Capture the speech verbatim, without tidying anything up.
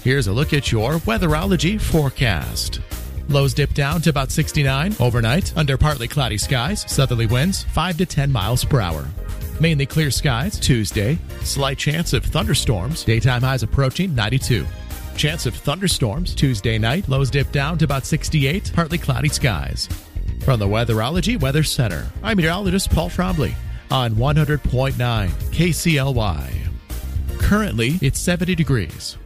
Here's a look at your Weatherology forecast. Lows dip down to about sixty-nine overnight under partly cloudy skies, southerly winds five to ten miles per hour. Mainly clear skies Tuesday, slight chance of thunderstorms, daytime highs approaching ninety-two. Chance of thunderstorms Tuesday night, lows dip down to about sixty-eight, partly cloudy skies. From the Weatherology Weather Center, I'm meteorologist Paul Trombley on one hundred point nine K C L Y. Currently, it's seventy degrees.